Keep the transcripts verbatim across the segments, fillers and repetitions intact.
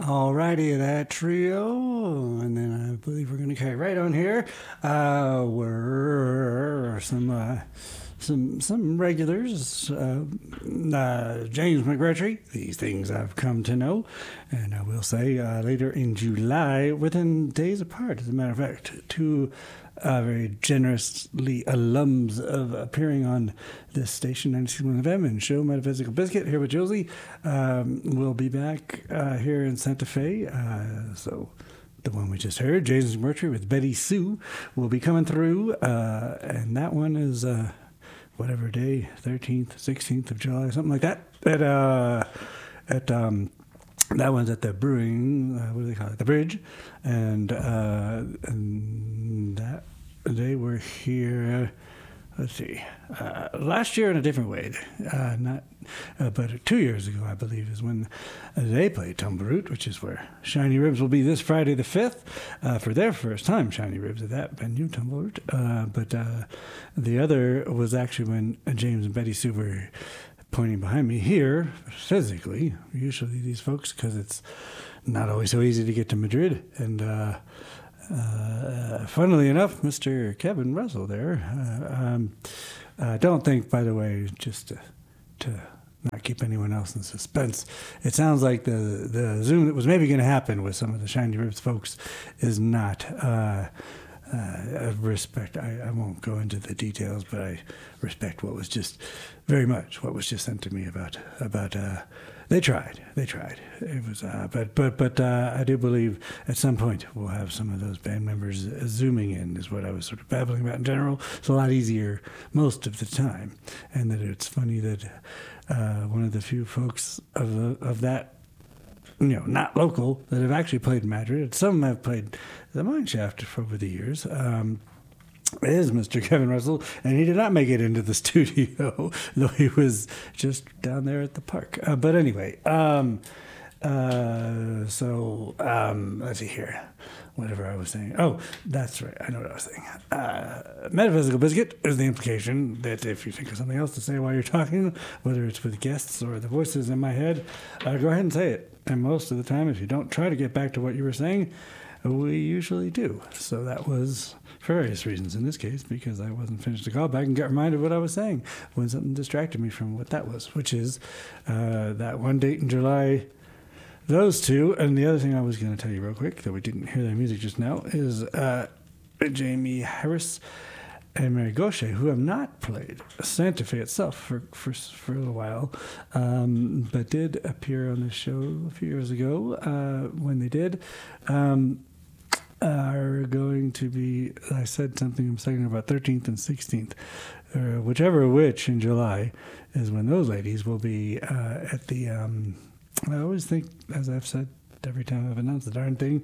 Alrighty, that trio, and then I believe we're going to carry right on here. Uh, we're some uh, some some regulars. Uh, uh, James McGretry. These things I've come to know, and I will say uh, later in July, within days apart, as a matter of fact, two uh, very generously alums of appearing on this station, ninety-six point one F M, and show Metaphysical Biscuit here with Josie. Um, we'll be back uh, here in Santa Fe. Uh, so the one we just heard, James McGretry with Betty Sue, will be coming through, uh, and that one is uh, whatever day, thirteenth, sixteenth of July, something like that. At uh, at um, that one's at the brewing, uh, what do they call it? The Bridge. And, uh, and that they were here, let's see, uh, last year in a different way. Uh, not, uh, but two years ago, I believe, is when they played Tumbleroot, which is where Shiny Ribs will be this Friday the fifth, uh, for their first time, Shiny Ribs, at that venue, Tumbleroot. Uh, but uh, the other was actually when James and Betty Sue were pointing behind me here, physically, usually these folks, because it's not always so easy to get to Madrid. And uh, uh, funnily enough, Mister Kevin Russell there, uh, um, uh, don't think, by the way, just to, to not keep anyone else in suspense, it sounds like the, the Zoom that was maybe going to happen with some of the Shiny Ribs folks is not uh, uh, respect. I, I won't go into the details, but I respect what was just very much what was just sent to me about about. Uh, they tried, they tried. It was, uh, but but but uh, I do believe at some point we'll have some of those band members uh, zooming in. Is what I was sort of babbling about in general. It's a lot easier most of the time, and that it's funny that uh, one of the few folks of the, of that, you know, not local, that have actually played in Madrid. Some have played the Mineshaft over the years. Um, is Mister Kevin Russell, and he did not make it into the studio, though he was just down there at the park. Uh, but anyway, um, uh, so um, let's see here. Whatever I was saying. Oh, that's right. I know what I was saying. Uh, Metaphysical Biscuit is the implication that if you think of something else to say while you're talking, whether it's with guests or the voices in my head, uh, go ahead and say it. And most of the time, if you don't try to get back to what you were saying, we usually do. So that was for various reasons in this case, because I wasn't finished the call back and got reminded of what I was saying when something distracted me from what that was, which is uh, that one date in July. Those two, and the other thing I was going to tell you real quick, that we didn't hear their music just now, is uh, Jamie Harris and Mary Gaucher, who have not played Santa Fe itself for for, for a little while, um, but did appear on the show a few years ago. Uh, when they did, um, are going to be, I said something a second about thirteenth and sixteenth, or whichever which in July, is when those ladies will be uh, at the... Um, I always think, as I've said every time I've announced the darn thing,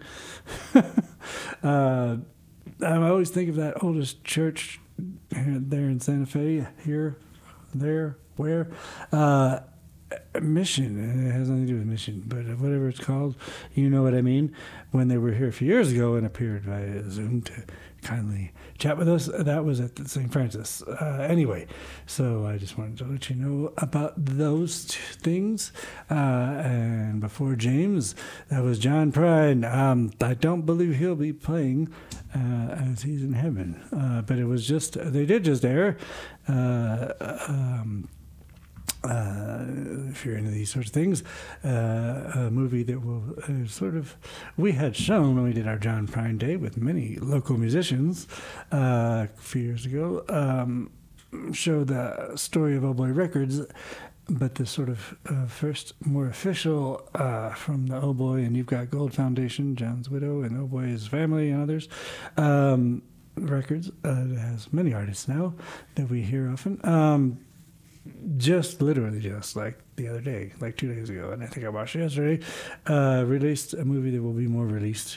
uh, I always think of that oldest church there in Santa Fe, here, there, where, uh, Mission. It has nothing to do with Mission, but whatever it's called, you know what I mean. When they were here a few years ago and appeared via Zoom to kindly chat with us, that was at Saint Francis. Uh, anyway, so I just wanted to let you know about those two things. Uh, and before James, that was John Prine. Um, I don't believe he'll be playing uh, as he's in heaven, uh, but it was just, they did just air. Uh, um, Uh, if you're into these sorts of things, uh, a movie that will uh, sort of, we had shown when we did our John Prine Day with many local musicians uh, a few years ago, um, showed the story of Oh Boy Records, but the sort of uh, first more official uh, from the Oh Boy and You've Got Gold Foundation, John's widow, and Oh Boy's family and others, um, records. Uh, it has many artists now that we hear often. Um, Just literally just like the other day, like two days ago, and I think I watched it yesterday, uh, released a movie that will be more released.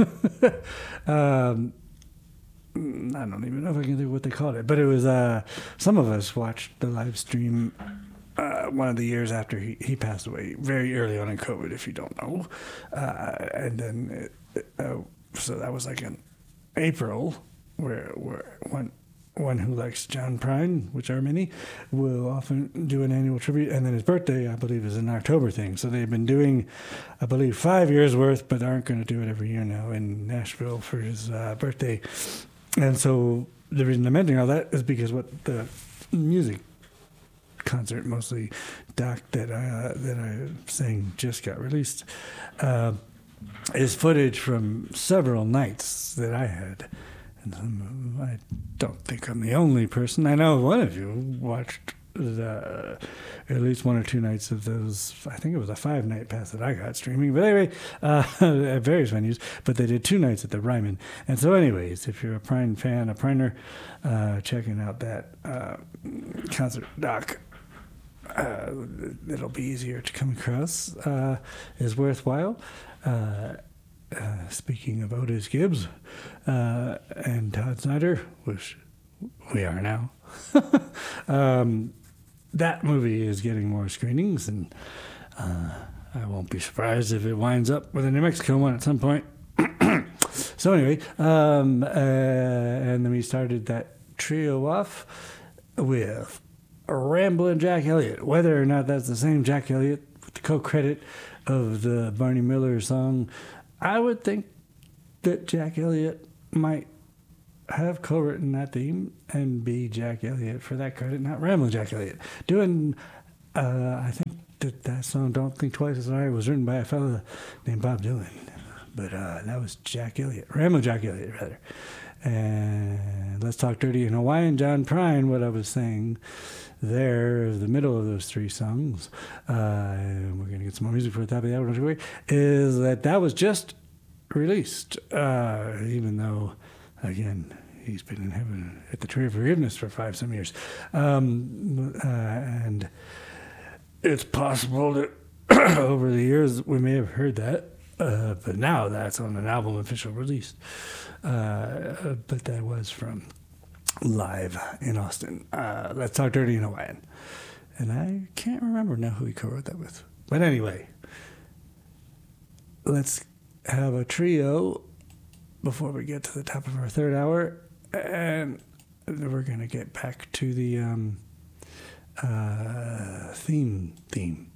um, I don't even know if I can think what they called it, but it was, uh, some of us watched the live stream uh, one of the years after he, he passed away, very early on in COVID, if you don't know. Uh, and then, it, uh, so that was like in April, where, where when one who likes John Prine, which are many, will often do an annual tribute. And then his birthday, I believe, is an October thing. So they've been doing, I believe, five years worth, but aren't going to do it every year now in Nashville for his uh, birthday. And so the reason I'm mentioning all that is because what the music concert, mostly doc that I, uh, that I sang just got released, uh, is footage from several nights that I had. And um, I don't think I'm the only person. I know one of you watched the, at least one or two nights of those. I think it was a five-night pass that I got streaming. But anyway, uh, at various venues. But they did two nights at the Ryman. And so anyways, if you're a Prine fan, a Priner, uh, checking out that uh, concert doc, uh, it'll be easier to come across, uh, is worthwhile. Uh, uh, speaking of Otis Gibbs uh, and Todd Snyder, which we are now, um, that movie is getting more screenings, and uh, I won't be surprised if it winds up with a New Mexico one at some point. So anyway, um, uh, and then we started that trio off with Ramblin' Jack Elliott. Whether or not that's the same Jack Elliott with the co-credit of the Barney Miller song, I would think that Jack Elliott might have co-written that theme and be Jack Elliott for that credit, not Ramblin' Jack Elliott. Doing, uh, I think that that song, Don't Think Twice Is Alright, was written by a fella named Bob Dylan. But uh, that was Jack Elliott, Ramblin' Jack Elliott, rather. And Let's Talk Dirty in Hawaiian, John Prine, what I was saying there, the middle of those three songs, uh, and we're going to get some more music for the top of the hour, don't you worry, is that that was just released, uh, even though, again, he's been in heaven at the Tree of Forgiveness for five some years. Um, uh, and it's possible that over the years we may have heard that, uh, but now that's on an album official release. Uh, but that was from live in Austin. Uh, Let's Talk Dirty in Hawaiian. And I can't remember now who he co-wrote that with. But anyway, let's have a trio before we get to the top of our third hour. And we're going to get back to the um, uh, theme theme.